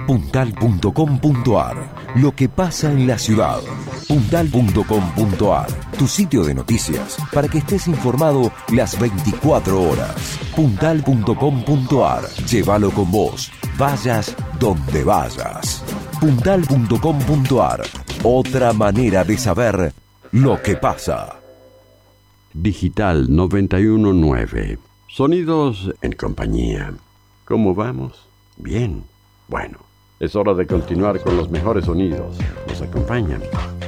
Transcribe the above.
Puntal.com.ar. Lo que pasa en la ciudad. Puntal.com.ar. Tu sitio de noticias para que estés informado las 24 horas. Puntal.com.ar. Llévalo con vos. Vayas donde vayas. Puntal.com.ar. Otra manera de saber lo que pasa. Digital 919. Sonidos en compañía. ¿Cómo vamos? Bien. Bueno, es hora de continuar con los mejores sonidos. ¿Nos acompañan?